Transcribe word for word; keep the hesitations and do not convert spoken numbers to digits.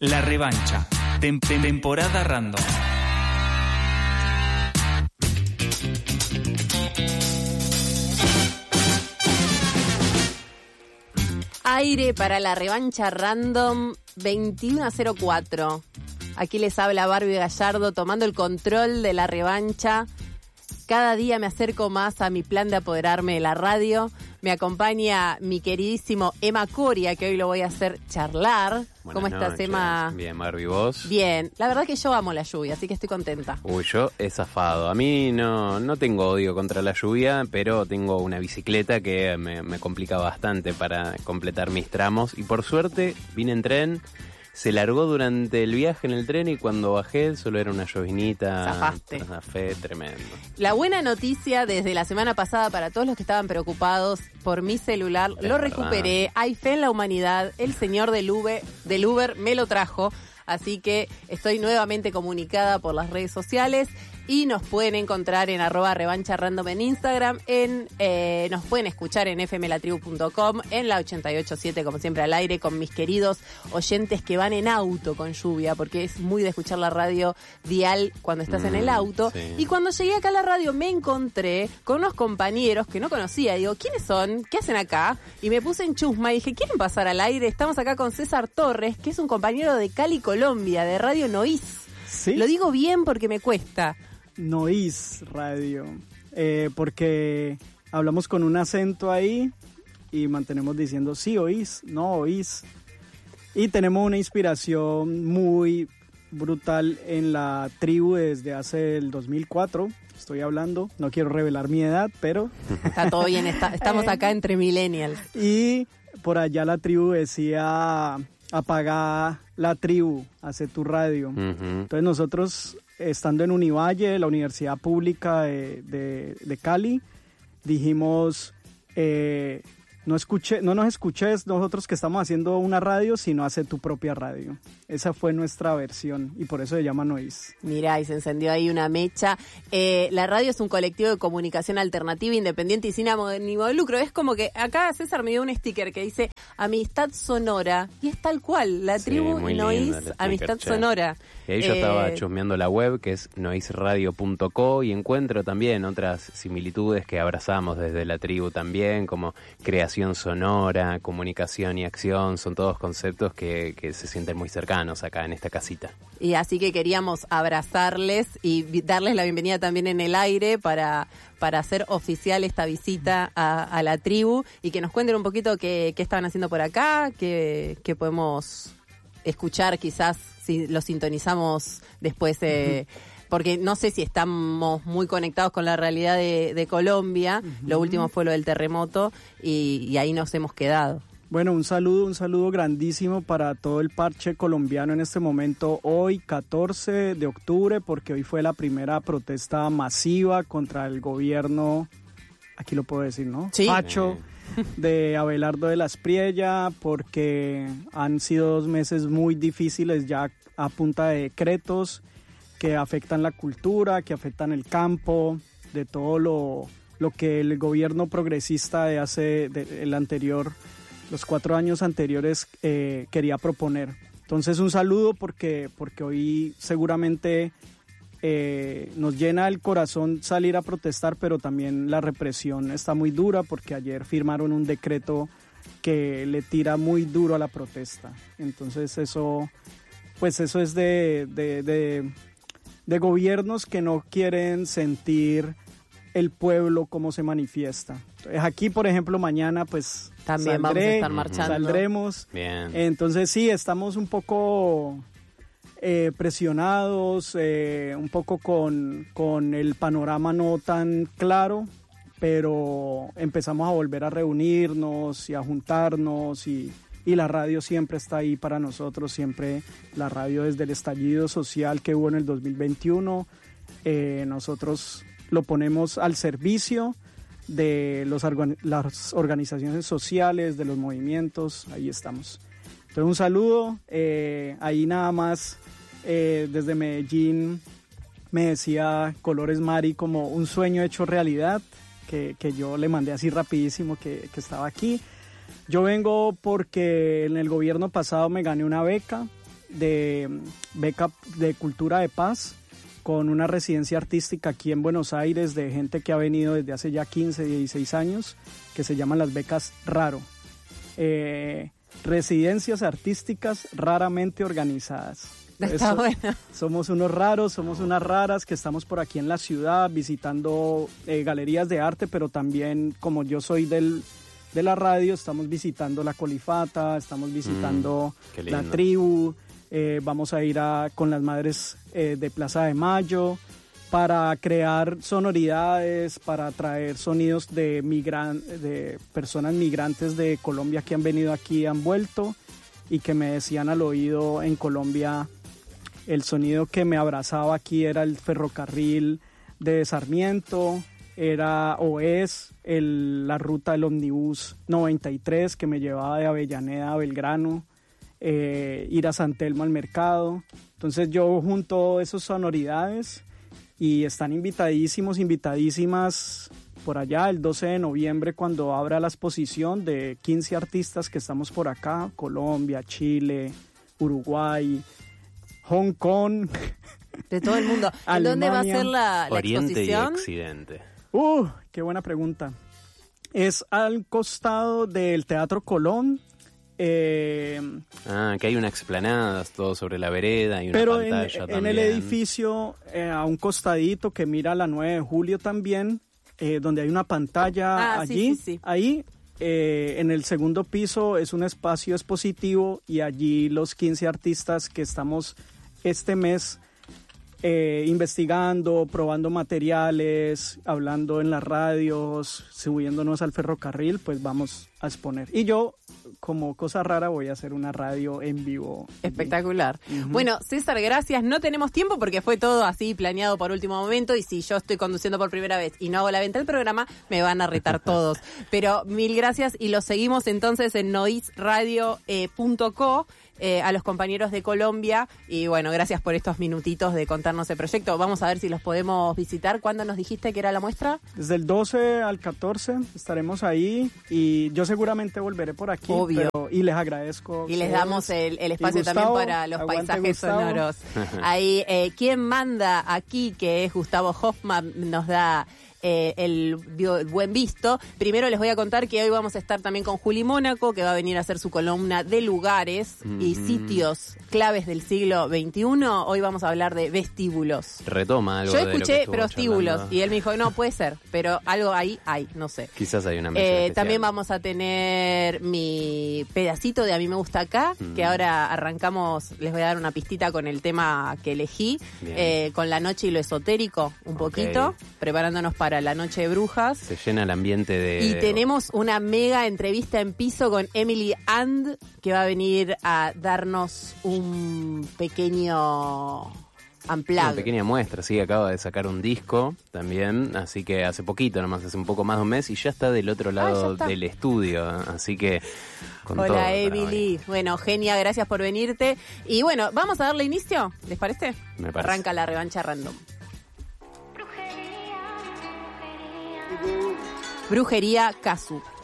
La revancha. Tem- temporada random. Aire para la revancha random veintiuno a cero cuatro. Aquí les habla Barbie Gallardo tomando el control de la revancha. Cada día me acerco más a mi plan de apoderarme de la radio. Me acompaña mi queridísimo Emma Coria, que hoy lo voy a hacer charlar. Buenas ¿Cómo estás, noches. Emma? Bien, Barbie, ¿vos? Bien. La verdad que yo amo la lluvia, así que estoy contenta. Uy, yo he zafado. A mí no, no tengo odio contra la lluvia, pero tengo una bicicleta que me, me complica bastante para completar mis tramos. Y por suerte vine en tren, se largó durante el viaje en el tren y cuando bajé solo era una llovinita. Zafaste. Zafé, tremendo. La buena noticia desde la semana pasada para todos los que estaban preocupados por mi celular, Es lo verdad. recuperé. Hay fe en la humanidad. El señor del Uber, del Uber me lo trajo. Así que estoy nuevamente comunicada por las redes sociales y nos pueden encontrar en arroba revancha random en Instagram, en eh, nos pueden escuchar en f m la tribu punto com, en la ochenta y ocho punto siete como siempre al aire con mis queridos oyentes que van en auto con lluvia, porque es muy de escuchar la radio dial cuando estás Mm, en el auto. sí. Y cuando llegué acá a la radio me encontré con unos compañeros que no conocía. Digo, ¿quiénes son? ¿Qué hacen acá? Y me puse en chusma y dije, ¿quieren pasar al aire? Estamos acá con César Torres, que es un compañero de Cali, Colombia, de Radio Nois. Sí, Lo digo bien porque me cuesta. Nois Radio, eh, porque hablamos con un acento ahí y mantenemos diciendo sí oís, no oís. Y tenemos una inspiración muy brutal en la tribu desde hace el dos mil cuatro. Estoy hablando, no quiero revelar mi edad, pero... Está todo bien, está- estamos acá entre millennials. Y por allá la tribu decía, apaga la tribu, hace tu radio. Ujú. Entonces nosotros, estando en Univalle, la Universidad Pública de, de, de Cali, dijimos, eh, no, escuché, no nos escuches nosotros que estamos haciendo una radio, sino hace tu propia radio. Esa fue nuestra versión y por eso se llama Nois. Mirá, y se encendió ahí una mecha. Eh, la radio es un colectivo de comunicación alternativa, independiente y sin ánimo de lucro. Es como que acá César me dio un sticker que dice Amistad Sonora. Y es tal cual, la Sí, tribu muy Nois, lindo el sticker, Amistad che. Sonora. Y ahí yo Eh, estaba chusmeando la web, que es nois radio punto co, y encuentro también otras similitudes que abrazamos desde la tribu también, como creación sonora, comunicación y acción. Son todos conceptos que, que se sienten muy cercanos acá en esta casita. Y así que queríamos abrazarles y vi- darles la bienvenida también en el aire para, para hacer oficial esta visita a, a la tribu y que nos cuenten un poquito qué, qué estaban haciendo por acá, qué, qué podemos escuchar quizás si lo sintonizamos después, eh, porque no sé si estamos muy conectados con la realidad de, de Colombia. Lo último fue lo del terremoto y, y ahí nos hemos quedado. Bueno, un saludo, un saludo grandísimo para todo el parche colombiano en este momento, hoy catorce de octubre, porque hoy fue la primera protesta masiva contra el gobierno, aquí lo puedo decir, ¿no? Sí. Facho, de Abelardo de la Espriella, porque han sido dos meses muy difíciles ya a punta de decretos que afectan la cultura, que afectan el campo, de todo lo, lo que el gobierno progresista de hace, de, el anterior, los cuatro años anteriores eh, quería proponer. Entonces un saludo porque, porque hoy seguramente eh, nos llena el corazón salir a protestar, pero también la represión está muy dura porque ayer firmaron un decreto que le tira muy duro a la protesta. Entonces eso, pues eso es de, de, de, de gobiernos que no quieren sentir el pueblo cómo se manifiesta. Entonces, aquí, por ejemplo, mañana pues También vamos a saldré, estar marchando. saldremos. Bien. Entonces sí, estamos un poco eh, presionados, eh, un poco con, con el panorama no tan claro, pero empezamos a volver a reunirnos y a juntarnos y, y la radio siempre está ahí para nosotros, siempre la radio desde el estallido social que hubo en el dos mil veintiuno, eh, nosotros lo ponemos al servicio de los, organ- las organizaciones sociales, de los movimientos, ahí estamos. Entonces un saludo, eh, ahí nada más eh, desde Medellín me decía Colores Mari como un sueño hecho realidad, que, que yo le mandé así rapidísimo que, que estaba aquí. Yo vengo porque en el gobierno pasado me gané una beca de beca de cultura de paz con una residencia artística aquí en Buenos Aires de gente que ha venido desde hace ya quince, dieciséis años, que se llaman las becas Raro. Eh, residencias artísticas raramente organizadas. Está Eso, bueno. Somos unos raros, somos unas raras que estamos por aquí en la ciudad visitando eh, galerías de arte, pero también como yo soy del, de la radio, estamos visitando la Colifata, estamos visitando mm, la tribu, eh, vamos a ir a, con las madres eh, de Plaza de Mayo para crear sonoridades, para traer sonidos de, migran, de personas migrantes de Colombia que han venido aquí, han vuelto y que me decían al oído en Colombia. El sonido que me abrazaba aquí era el ferrocarril de Sarmiento, era o es el, la ruta del ómnibus noventa y tres que me llevaba de Avellaneda a Belgrano, eh, ir a San Telmo al mercado. Entonces yo junto esas sonoridades y están invitadísimos, invitadísimas por allá el doce de noviembre cuando abra la exposición de quince artistas que estamos por acá, Colombia, Chile, Uruguay, Hong Kong, de todo el mundo. ¿En dónde va a ser la, la Oriente exposición? y Occidente. Uh, qué buena pregunta. Es al costado del Teatro Colón. Eh, ah, que hay una explanada, todo sobre la vereda y una pero pantalla en, también. en el edificio, eh, a un costadito que mira la nueve de julio también, eh, donde hay una pantalla ah, allí, sí, sí, sí. ahí. Eh, en el segundo piso es un espacio expositivo y allí los quince artistas que estamos este mes eh, investigando, probando materiales, hablando en las radios, subiéndonos al ferrocarril, pues vamos a exponer. Y yo, como cosa rara, voy a hacer una radio en vivo. Espectacular. Uh-huh. Bueno, César, gracias. No tenemos tiempo porque fue todo así planeado por último momento y si yo estoy conduciendo por primera vez y no hago la venta del programa, me van a retar todos. Pero mil gracias y los seguimos entonces en nois radio punto co. Eh, a los compañeros de Colombia y bueno, gracias por estos minutitos de contarnos el proyecto. Vamos a ver si los podemos visitar. ¿Cuándo nos dijiste que era la muestra? Desde el doce al catorce estaremos ahí y yo seguramente volveré por aquí. Obvio. Pero, y les agradezco. Y les damos el, el espacio Gustavo, también para los aguante, paisajes Gustavo. sonoros. Ahí, eh, quien manda aquí, que es Gustavo Hoffman, nos da Eh, el, el buen visto. Primero les voy a contar que hoy vamos a estar también con Juli Mónaco, que va a venir a hacer su columna de lugares mm. y sitios claves del siglo veintiuno. Hoy vamos a hablar de vestíbulos. Retoma algo. Yo de escuché lo que prostíbulos charlando. Y él me dijo, no, puede ser, pero algo ahí hay, no sé. Quizás hay una mención eh, especial. También vamos a tener mi pedacito de A mí me gusta acá, mm. que ahora arrancamos, les voy a dar una pistita con el tema que elegí, eh, con la noche y lo esotérico, un okay. poquito, preparándonos para la noche de brujas. Se llena el ambiente de... Y tenemos una mega entrevista en piso con Emily And, que va a venir a darnos un pequeño unplug. Una pequeña muestra, sí, acaba de sacar un disco también, así que hace poquito, nomás hace un poco más de un mes, y ya está del otro lado ah, del estudio, así que... Con Hola, todo Emily. Bueno, genia, gracias por venirte. Y bueno, vamos a darle inicio, ¿les parece? Me parece. Arranca la revancha random. Brujería Casu.